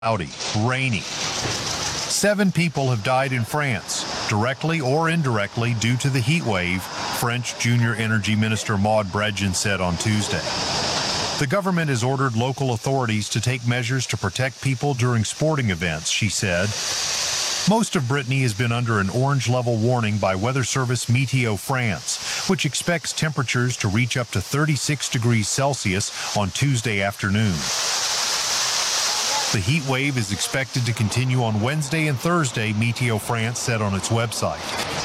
Cloudy, rainy. 7 people have died in France, directly or indirectly due to the heat wave, French Junior Energy Minister Maud Brejin said on Tuesday. The government has ordered local authorities to take measures to protect people during sporting events, she said. Most of Brittany has been under an orange level warning by Weather Service Meteo France, which expects temperatures to reach up to 36 degrees Celsius on Tuesday afternoon. The heat wave is expected to continue on Wednesday and Thursday, Meteo France said on its website.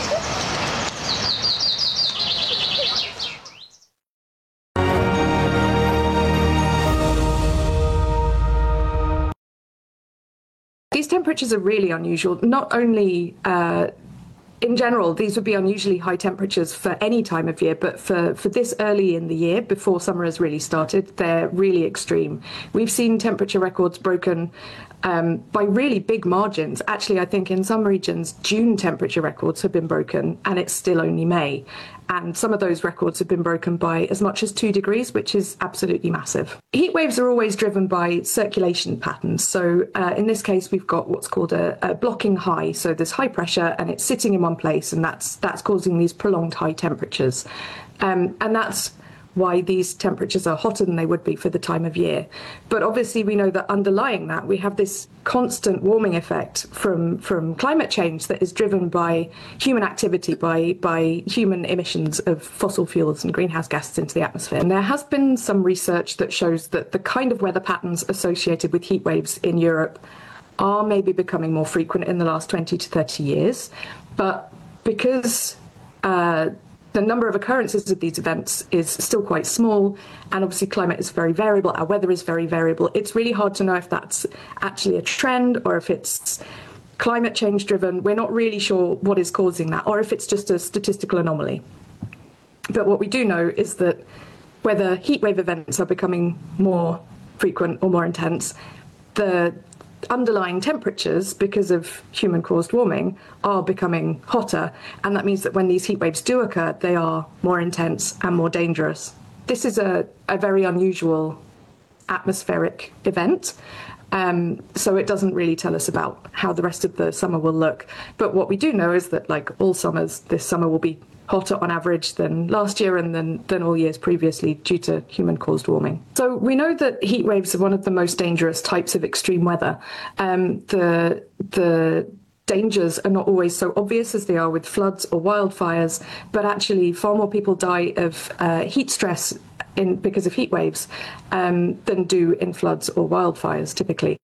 These temperatures are really unusual. Not only in general, these would be unusually high temperatures for any time of year, but for this early in the year, before summer has really started, they're really extreme. We've seen temperature records broken by really big margins. Actually, I think in some regions, June temperature records have been broken, and it's still only May. And some of those records have been broken by as much as 2 degrees, which is absolutely massive. Heat waves are always driven by circulation patterns. So in this case, we've got what's called a blocking high. So there's high pressure and it's sitting in one place, and that's causing these prolonged high temperatures. And that's why these temperatures are hotter than they would be for the time of year. But obviously we know that underlying that, we have this constant warming effect from climate change that is driven by human activity, by human emissions of fossil fuels and greenhouse gases into the atmosphere. And there has been some research that shows that the kind of weather patterns associated with heat waves in Europe are maybe becoming more frequent in the last 20 to 30 years. But because the number of occurrences of these events is still quite small, and obviously climate is very variable, our weather is very variable, it's really hard to know if that's actually a trend or if it's climate change driven. We're not really sure what is causing that, or if it's just a statistical anomaly. But what we do know is that whether heat wave events are becoming more frequent or more intense, the underlying temperatures, because of human-caused warming, are becoming hotter, and that means that when these heat waves do occur, they are more intense and more dangerous. This is a very unusual atmospheric event, so it doesn't really tell us about how the rest of the summer will look. But what we do know is that, like all summers, this summer will be hotter on average than last year and than all years previously due to human-caused warming. So we know that heat waves are one of the most dangerous types of extreme weather. The dangers are not always so obvious as they are with floods or wildfires, but actually far more people die of heat stress because of heat waves than do in floods or wildfires typically.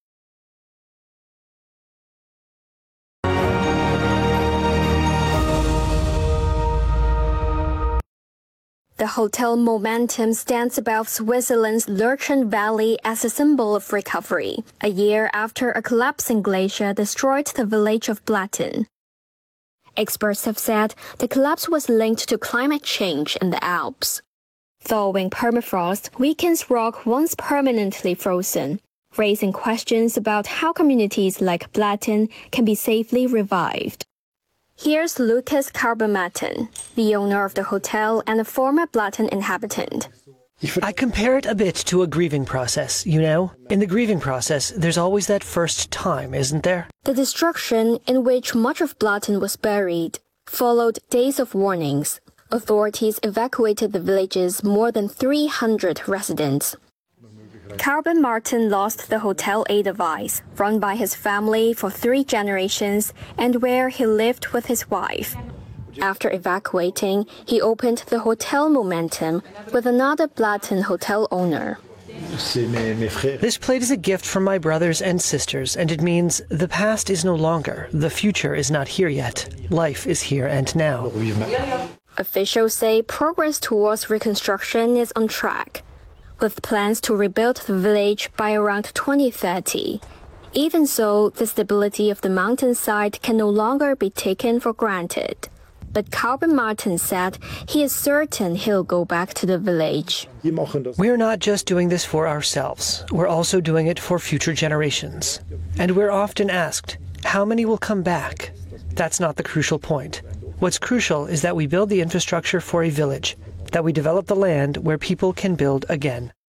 The Hotel Momentum stands above Switzerland's Lurchen Valley as a symbol of recovery, a year after a collapsing glacier destroyed the village of Blatten. Experts have said the collapse was linked to climate change in the Alps. Thawing permafrost weakens rock once permanently frozen, raising questions about how communities like Blatten can be safely revived. Here's Lucas Carbamatten, the owner of the hotel and a former Blatten inhabitant. I compare it a bit to a grieving process, you know? In the grieving process, there's always that first time, isn't there? The destruction, in which much of Blatten was buried, followed days of warnings. Authorities evacuated the village's more than 300 residents. Carbamatten lost the Hotel Edelweiss, run by his family for 3 generations and where he lived with his wife. After evacuating, he opened the Hotel Momentum with another Blatten hotel owner. This plate is a gift from my brothers and sisters, and it means the past is no longer, the future is not here yet. Life is here and now. Officials say progress towards reconstruction is on track, with plans to rebuild the village by around 2030. Even so, the stability of the mountainside can no longer be taken for granted. But Carbamatten said he is certain he'll go back to the village. We're not just doing this for ourselves. We're also doing it for future generations. And we're often asked, how many will come back? That's not the crucial point. What's crucial is that we build the infrastructure for a village, that we develop the land where people can build again.